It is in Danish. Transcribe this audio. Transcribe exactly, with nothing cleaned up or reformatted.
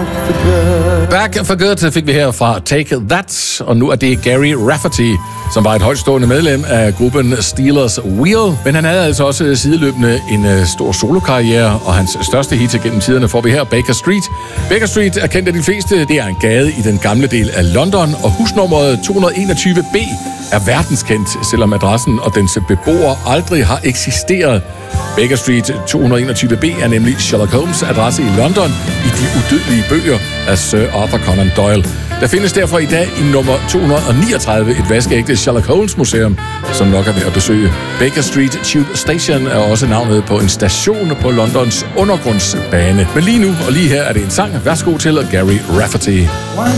for good. Back for good fik vi her fra Take That, og nu er det Gary Rafferty, som var et højtstående medlem af gruppen Steelers Wheel, men han havde altså også sideløbende en stor solokarriere, og hans største hit gennem tiderne får vi her, Baker Street. Baker Street er kendt af de fleste, det er en gade i den gamle del af London, og husnummeret to hundrede enogtyve B er verdenskendt, selvom adressen og dens beboere aldrig har eksisteret. Baker Street to hundrede enogtyve B er nemlig Sherlock Holmes' adresse i London i de udødelige bøger af Sir Arthur Conan Doyle. Der findes derfor i dag i nummer to hundrede niogtredive et vaskeægte Sherlock Holmes museum, som nok er ved at besøge. Baker Street Tube Station er også navnet på en station på Londons undergrundsbane. Men lige nu og lige her er det en sang. Værsgo til Gary Rafferty. One